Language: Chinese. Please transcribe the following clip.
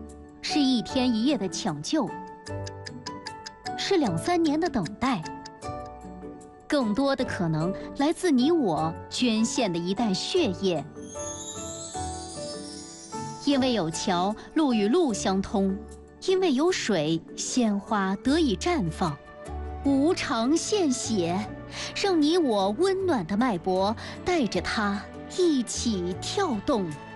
是1天1夜的抢救，是2、3年的等待，更多的可能来自你我捐献的一袋血液。因为有桥，路与路相通；因为有水，鲜花得以绽放。无偿献血，让你我温暖的脉搏带着它一起跳动。